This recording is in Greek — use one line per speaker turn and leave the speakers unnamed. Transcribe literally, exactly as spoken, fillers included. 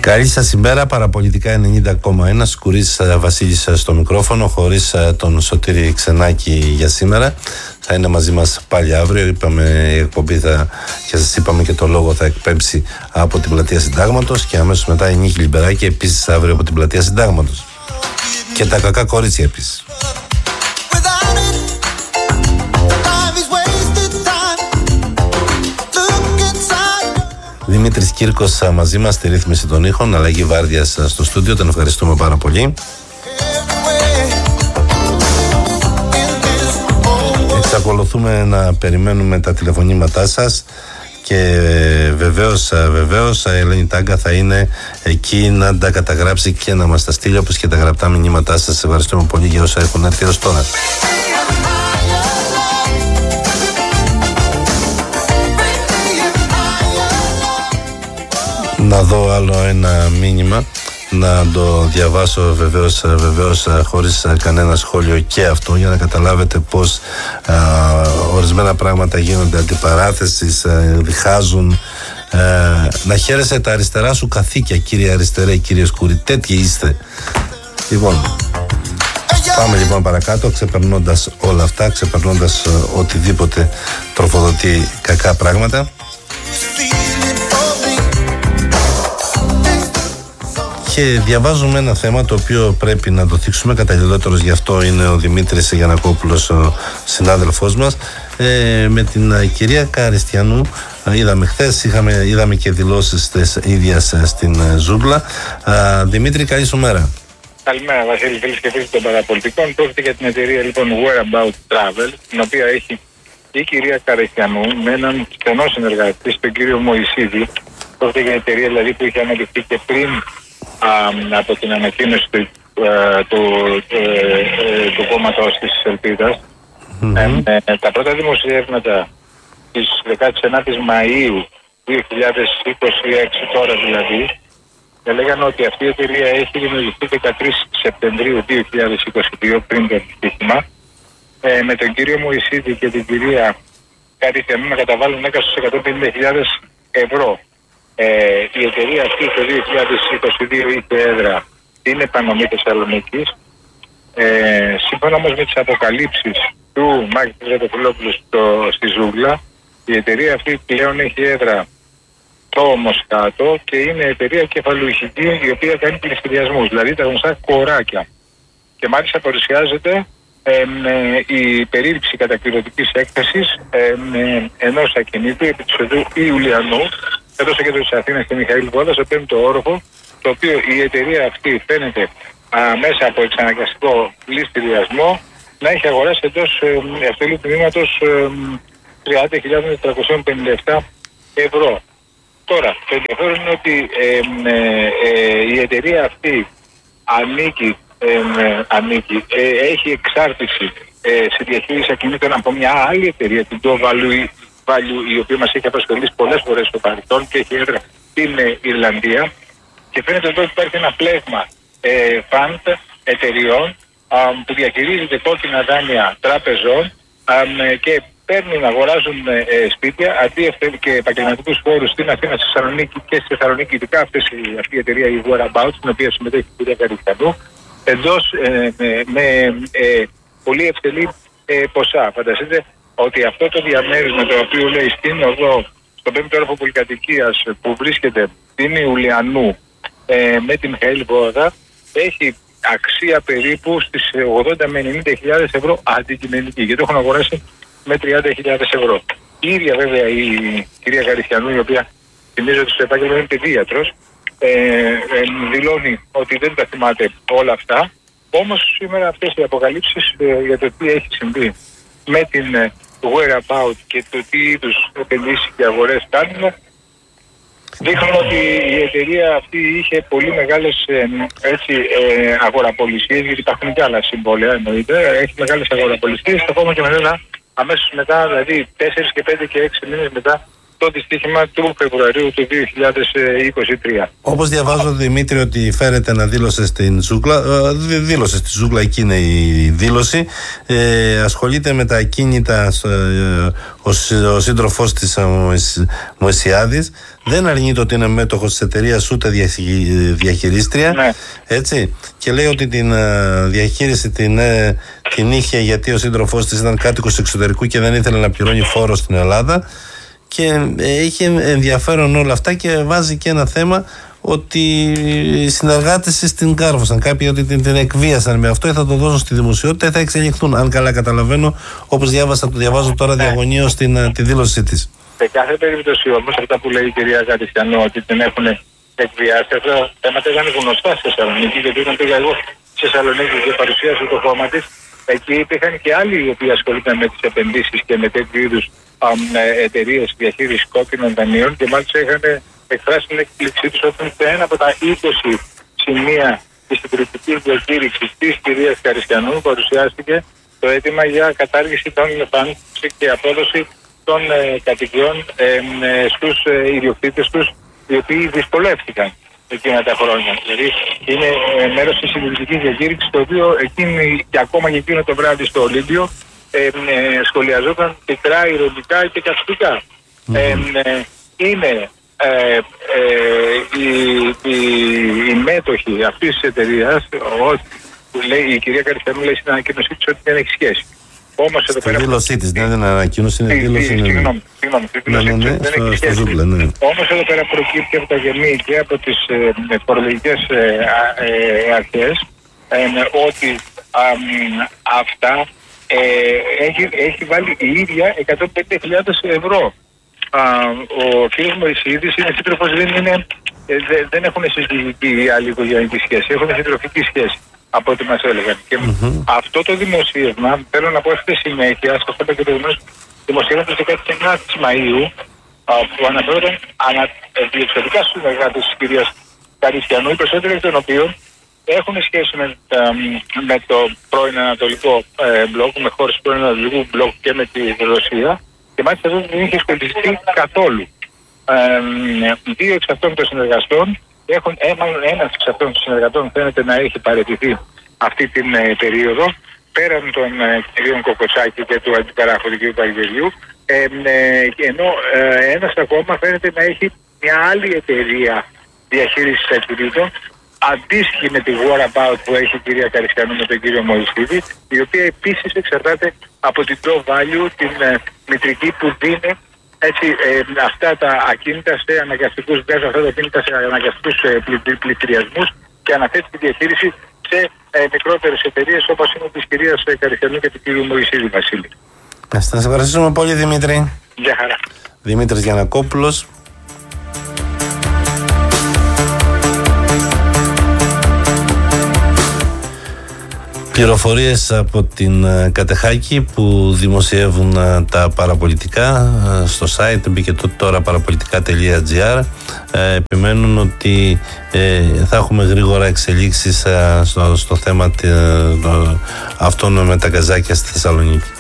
Καλή σας ημέρα, παραπολιτικά ενενήντα κόμμα ένα, Σκουρής Βασίλης στο μικρόφωνο, χωρίς τον Σωτήρη Ξενάκη για σήμερα. Θα είναι μαζί μας πάλι αύριο. Είπαμε η εκπομπή θα, και σας είπαμε και το λόγο, θα εκπέμψει από την Πλατεία Συντάγματος και αμέσως μετά η Νίκη Λιμπεράκη επίσης αύριο από την Πλατεία Συντάγματος. Και τα κακά κορίτσια επίσης. Δημήτρης Κύρκος μαζί μας στη ρύθμιση των ήχων, αλλαγή βάρδιας στο στούντιο, τον ευχαριστούμε πάρα πολύ. Εξακολουθούμε να περιμένουμε τα τηλεφωνήματά σας και βεβαίως, βεβαίως η Ελένη Τάγκα θα είναι εκεί να τα καταγράψει και να μας τα στείλει, όπως και τα γραπτά μηνύματά σας. Ευχαριστούμε πολύ για όσα έχουν έρθει έως τώρα. Να δω άλλο ένα μήνυμα, να το διαβάσω βεβαίως, βεβαίως χωρίς κανένα σχόλιο και αυτό, για να καταλάβετε πως α, ορισμένα πράγματα γίνονται αντιπαράθεσης, διχάζουν. Α, να χαίρεσαι τα αριστερά σου καθήκια, κύριε Αριστερέ, κύριε Σκουρή, τέτοιοι είστε. Λοιπόν, πάμε λοιπόν παρακάτω, ξεπερνώντας όλα αυτά, ξεπερνώντας οτιδήποτε τροφοδοτεί κακά πράγματα. Και διαβάζουμε ένα θέμα το οποίο πρέπει να το θίξουμε. Καταλληλότερος γι' αυτό είναι ο Δημήτρης Γιαννακόπουλος, ο συνάδελφός μας. Ε, με την κυρία Καριστιανού είδαμε χθες, είχαμε, είδαμε και δηλώσεις της ίδιας στην Ζούγκλα. Ε, Δημήτρη, καλή σου μέρα.
Καλημέρα Βασίλη, φίλες και φίλοι των παραπολιτικών. Πρόκειται για την εταιρεία λοιπόν Whereabout Travel, την οποία έχει η κυρία Καριστιανού με έναν στενό συνεργάτη, τον κύριο Μωυσίδη. Πρόκειται για εταιρεία δηλαδή που είχε αναλυφθεί και πριν Α, από την ανακοίνωση του, ε, του, ε, ε, του κόμματος της Ελπίδας. Mm-hmm. Ε, ε, τα πρώτα δημοσιεύματα της δεκάτη ενάτη Μαΐου δύο χιλιάδες είκοσι έξι, τώρα δηλαδή, έλεγαν ότι αυτή η εταιρεία έχει δημιουργηθεί δεκατρείς Σεπτεμβρίου δύο χιλιάδες είκοσι δύο, πριν το ατύχημα, ε, με τον κύριο Μωυσίδη και την κυρία Καριστιανού να καταβάλουν έκαστος εκατόν πενήντα χιλιάδες ευρώ. Ε, η εταιρεία αυτή το δύο χιλιάδες είκοσι δύο είχε έδρα στην επανομή Θεσσαλονίκης. Ε, σύμφωνα όμως με τις αποκαλύψεις του Μάκη Τρετοφυλόπουλου στη Ζούγκλα, η εταιρεία αυτή πλέον έχει έδρα στο Μοσχάτο και είναι εταιρεία κεφαλουχική, η οποία κάνει πληστηριασμούς, δηλαδή τα γνωστά κοράκια. Και μάλιστα παρουσιάζεται ε, ε, η περίληψη κατακληρωτικής έκθεσης ε, ε, ενός ακινήτου επί του οδού Ιουλιανού, εδώ στο κέντρο της Αθήνας στη Μιχαήλ Βόλτα, στο πέμπτο όροφο, το οποίο η εταιρεία αυτή φαίνεται α, μέσα από εξαναγκαστικό πληστηριασμό να έχει αγοράσει εντός ε, αυτού τμήματος ε, τριάντα χιλιάδες τετρακόσια πενήντα επτά ευρώ. Τώρα, το ενδιαφέρον είναι ότι ε, ε, ε, η εταιρεία αυτή ανήκει, ε, ε, ανήκει ε, έχει εξάρτηση ε, σε διαχείριση ακινήτων από μια άλλη εταιρεία, την Do Value, η οποία μας έχει απασχολήσει πολλές φορές στο παρελθόν και έχει έδρα στην ε, Ιρλανδία. Και φαίνεται εδώ ότι υπάρχει ένα πλέγμα ε, φαντ εταιριών α, που διαχειρίζεται κόκκινα δάνεια τραπεζών α, και παίρνουν να αγοράζουν ε, σπίτια αντί και επαγγελματικούς φόρους στην Αθήνα, στη Θεσσαλονίκη και στη Θεσσαλονίκη, ειδικά αυτές, αυτή η εταιρεία η Whereabout, στην οποία συμμετέχει η κυρία Καριστιανού, εντός ε, με, με ε, πολύ ευθελή ε, ποσά. Φανταστείτε ότι αυτό το διαμέρισμα το οποίο λέει στην οδό, στον πέμπτο όροφο πολυκατοικίας που βρίσκεται στην Ιουλιανού ε, με τη Μιχαήλ Βόδα, έχει αξία περίπου στις ογδόντα με ενενήντα χιλιάδες ευρώ αντικειμενική, γιατί το έχουν αγοράσει με τριάντα χιλιάδες ευρώ. Η ίδια βέβαια η κυρία Καριστιανού, η οποία θυμίζω ότι στο επάγγελμα είναι παιδίατρος, ε, ε, δηλώνει ότι δεν τα θυμάται όλα αυτά. Όμως σήμερα αυτές οι αποκαλύψεις ε, για το τι έχει συμβεί με την ε, Whereabout και το τι είδους επενδύσεις και αγορές κάνουν, δείχνουν ότι η εταιρεία αυτή είχε πολύ μεγάλες ε, έτσι, ε, αγοραπολισίες, γιατί υπάρχουν και άλλα συμβόλαια εννοείται, έχει μεγάλες αγοραπολισίες, ακόμα και μετά, αμέσως μετά, δηλαδή τέσσερις και πέντε και έξι μήνες μετά το δυστύχημα του Φεβρουαρίου του δύο χιλιάδες είκοσι τρία.
Όπως διαβάζω, Δημήτρη, ότι φέρεται να δήλωσε στην Ζούγκλα, δήλωσε στη Ζούγκλα, εκεί είναι η δήλωση, ε, ασχολείται με τα ακίνητα ε, ο, ο σύντροφός της Μωυσιάδης, δεν αρνείται ότι είναι μέτοχος της εταιρείας ούτε διαχειρίστρια,
ναι.
Έτσι, και λέει ότι την διαχείριση την, την είχε γιατί ο σύντροφός της ήταν κάτοικος εξωτερικού και δεν ήθελε να πληρώνει φόρο στην Ελλάδα. Και είχε ενδιαφέρον όλα αυτά και βάζει και ένα θέμα ότι οι συνεργάτες στην κάρφωσαν. Κάποιοι ότι την, την εκβίασαν με αυτό ή θα το δώσουν στη δημοσιότητα ή θα εξελιχθούν. Αν καλά καταλαβαίνω, όπως διάβασα, το διαβάζω τώρα διαγωνίως στην τη δήλωσή της.
Σε κάθε περίπτωση όμως, αυτά που λέει η κυρία Καριστιανού ότι την έχουν εκβιάσει, αυτά τα θέματα ήταν γνωστά στη Θεσσαλονίκη. Γιατί όταν πήγα εγώ στη Θεσσαλονίκη και παρουσίασε το κόμμα της, εκεί υπήρχαν και άλλοι οι οποίοι ασχολούνταν με τις επενδύσεις και με τέτοιου είδους εταιρείες διαχείρισης κόκκινων δανείων και μάλιστα είχαν εκφράσει την εκπληξή τους ότι σε ένα από τα είκοσι σημεία της συντηρητικής διακήρυξης της κυρίας Καριστιανού παρουσιάστηκε το αίτημα για κατάργηση των επάνδυσης και απόδοση των ε, κατοικιών ε, ε, στους ε, ιδιοκτήτες τους, οι οποίοι δυσκολεύτηκαν εκείνα τα χρόνια. Δηλαδή είναι ε, μέρος της συντηρητικής διακήρυξης, το οποίο εκείνη και ακόμα και εκείνο το βράδυ στο Ολύμπιο Ε, ε, σχολιαζόταν πικρά, ηρωνικά και καυστικά. Mm-hmm. Ε, ε, είναι ε, ε, οι, οι, οι μέτοχοι αυτής της εταιρείας, που λέει η κυρία Καριστιανού, λέει στην ανακοίνωσή της ότι δεν έχει σχέση. Όμως εδώ πέρα. Στη
δήλωσή της, δεν είναι ανακοίνωση, είναι δήλωση.
Συγγνώμη, συγγνώμη, στη δήλωσή της δεν έχει σχέση. Όμως εδώ πέρα προκύπτει από τα γεμί και από τις ε, φορολογικές ε, ε, αρχές ε, ότι α, αυτά Ε, έχει, έχει βάλει η ίδια εκατόν πενήντα χιλιάδες ευρώ. Α, ο κ. Μωυσίδης είναι σύντροφος, δεν, είναι, ε, δε, δεν έχουν συζυγική ή άλλη οικογενειακή σχέση, έχουν συντροφική σχέση από ό,τι μας έλεγαν. Και mm-hmm. αυτό το δημοσίευμα, θέλω να πω, έχετε συνέχεια, σας είπα και το δημοσίευμα της δεκαεννέα Μαΐου, α, που αναφέρονταν ανα, ε, διεξοδικά στους συνεργάτες της κυρίας Καριστιανού, οι περισσότεροι εκ των οποίων έχουν σχέση με, με το πρώην Ανατολικό ε, μπλοκ, με χώρες του πρώην Ανατολικού μπλοκ και με τη Ρωσία, και μάλιστα δεν είχε σχολιαστεί καθόλου. Ε, δύο εξ αυτών των συνεργαστών, έχουν, ένας εξ αυτών των συνεργατών φαίνεται να έχει παραιτηθεί αυτή την ε, περίοδο, πέραν των ε, κυρίων Κοκοτσάκη και του αντιπαράχου κ. Παγγελιού, ε, ε, ενώ ε, ένας ακόμα φαίνεται να έχει μια άλλη εταιρεία διαχείρισης ακινήτων, αντίστοιχη με τη Whereabout που έχει η κυρία Καριστιανού με τον κύριο Μωυσίδη, η οποία επίσης εξαρτάται από την True Value, την ε, μητρική που δίνει έτσι, ε, αυτά τα ακίνητα σε αναγκαστικούς, βγάζει αυτά τα ακίνητα σε αναγκαστικούς ε, πλη, πληστηριασμούς και αναθέτει τη διαχείριση σε ε, μικρότερες εταιρείες όπως είναι της κυρίας Καριστιανού και του κύριου Μωυσίδη, Βασίλη.
Να σας ευχαριστούμε πολύ, Δημήτρη.
Γεια χαρά.
Δημήτρης Γιαννακόπουλος. Πληροφορίες από την Κατεχάκη που δημοσιεύουν τα παραπολιτικά στο site, μπήκε το τώρα παραπολιτικά τελεία τζι άρ. Επιμένουν ότι θα έχουμε γρήγορα εξελίξεις στο, στο θέμα αυτών με τα καζάκια στη Θεσσαλονίκη.